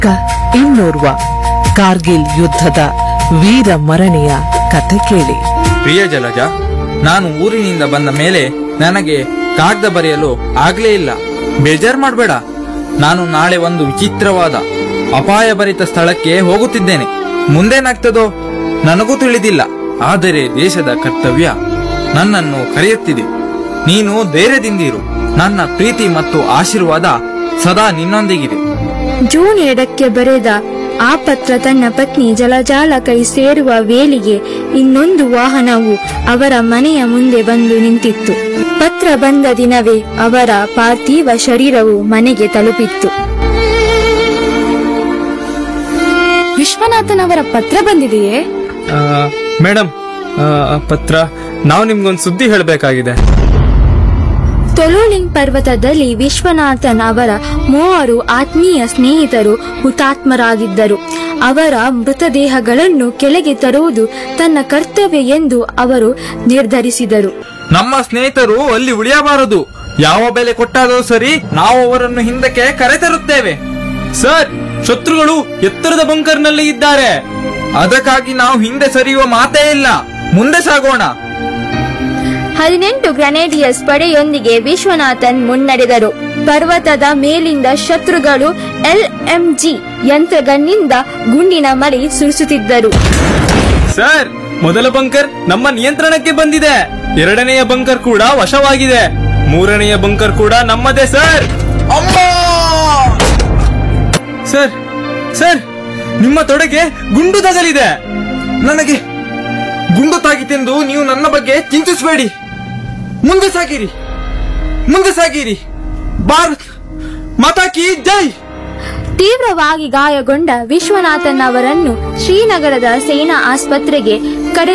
ಇನ್ನೋರ್ವ ಕಾರ್ಗಿಲ್ ಯುದ್ಧದ ವೀರ ಮರಣೆಯ ಕಥೆ ಕೇಳಿ. ಪ್ರಿಯ ಜಲಜ, ನಾನು ಊರಿನಿಂದ ಬಂದ ಮೇಲೆ ನನಗೆ ಕಾಗದ ಬರೆಯಲು ಆಗ್ಲೇ ಇಲ್ಲ. ಬೇಜಾರ್ ಮಾಡಬೇಡ. ನಾನು ನಾಳೆ ಒಂದು ವಿಚಿತ್ರವಾದ ಅಪಾಯಭರಿತ ಸ್ಥಳಕ್ಕೆ ಹೋಗುತ್ತಿದ್ದೇನೆ. ಮುಂದೇನಾಗ್ತದೋ ನನಗೂ ತಿಳಿದಿಲ್ಲ. ಆದರೆ ದೇಶದ ಕರ್ತವ್ಯ ನನ್ನನ್ನು ಕರೆಯುತ್ತಿದೆ. ನೀನು ಧೈರ್ಯದಿಂದಿರು. ನನ್ನ ಪ್ರೀತಿ ಮತ್ತು ಆಶೀರ್ವಾದ ಸದಾ ನಿನ್ನೊಂದಿಗಿದೆ. ಜೂನ್ 2ಕ್ಕೆ ಬರೆದ ಆ ಪತ್ರ ತನ್ನ ಪತ್ನಿ ಜಲಜಾಳ ಕೈ ಸೇರುವ ವೇಳೆಗೆ ಇನ್ನೊಂದು ವಾಹನವು ಅವರ ಮನೆಯ ಮುಂದೆ ಬಂದು ನಿಂತಿತ್ತು. ಪತ್ರ ಬಂದ ದಿನವೇ ಅವರ ಪಾರ್ಥಿವ ಶರೀರವು ಮನೆಗೆ ತಲುಪಿತ್ತು. ವಿಶ್ವನಾಥನ್ ಅವರ ಪತ್ರ ಬಂದಿದೆಯೇ? ಮೇಡಮ್, ಪತ್ರ. ನಾವು ನಿಮ್ಗೊಂದು ಸುದ್ದಿ ಹೇಳಬೇಕಾಗಿದೆ. ತೊಲೋಲಿಂಗ್ ಪರ್ವತದಲ್ಲಿ ವಿಶ್ವನಾಥನ್ ಅವರ 3 ಆತ್ಮೀಯ ಸ್ನೇಹಿತರು ಹುತಾತ್ಮರಾಗಿದ್ದರು. ಅವರ ಮೃತದೇಹಗಳನ್ನು ಕೆಳಗೆ ತರುವುದು ತನ್ನ ಕರ್ತವ್ಯ ಎಂದು ಅವರು ನಿರ್ಧರಿಸಿದರು. ನಮ್ಮ ಸ್ನೇಹಿತರು ಅಲ್ಲಿ ಉಳಿಯಬಾರದು. ಯಾವ ಬೆಲೆ ಕೊಟ್ಟಾದರೂ ಸರಿ, ನಾವು ಅವರನ್ನು ಹಿಂದಕ್ಕೆ ಕರೆತರುತ್ತೇವೆ. ಸರ್, ಶತ್ರುಗಳು ಎತ್ತರದ ಬಂಕರ್ನಲ್ಲಿ ಇದ್ದಾರೆ. ಅದಕ್ಕಾಗಿ ನಾವು ಹಿಂದೆ ಸರಿಯುವ ಮಾತೇ ಇಲ್ಲ. ಮುಂದೆ ಸಾಗೋಣ. 18 ಗ್ರೆನೇಡಿಯರ್ಸ್ ಪಡೆಯೊಂದಿಗೆ ವಿಶ್ವನಾಥನ್ ಮುನ್ನಡೆದರು. ಪರ್ವತದ ಮೇಲಿಂದ ಶತ್ರುಗಳು LMG ಯಂತ್ರಗಳಿಂದ ಗುಂಡಿನ ಮಳೆ ಸುರಿಸುತ್ತಿದ್ದರು. ಸರ್, ಮೊದಲ ಬಂಕರ್ ನಮ್ಮ ನಿಯಂತ್ರಣಕ್ಕೆ ಬಂದಿದೆ. 2ನೆಯ ಬಂಕರ್ ಕೂಡ ವಶವಾಗಿದೆ. 3ನೆಯ ಬಂಕರ್ ಕೂಡ ನಮ್ಮದೇ. ಸರ್, ಸರ್, ಸರ್, ನಿಮ್ಮ ತೊಡೆಗೆ ಗುಂಡು ತಗಲಿದೆ. ನನಗೆ ಗುಂಡು ತಾಗಿತೆಂದು ನೀವು ನನ್ನ ಬಗ್ಗೆ ಚಿಂತಿಸಬೇಡಿ. ಮುಂದೆ ಸಾಗಿರಿ, ಮುಂದೆ ಸಾಗಿರಿ. ಭಾರತ್ ಮಾತಾ ಕಿ ಜೈ. ತೀವ್ರವಾಗಿ ಗಾಯಗೊಂಡ ವಿಶ್ವನಾಥನ್ ಅವರನ್ನು ಶ್ರೀನಗರದ ಸೇನಾ ಆಸ್ಪತ್ರೆಗೆ ಕರೆ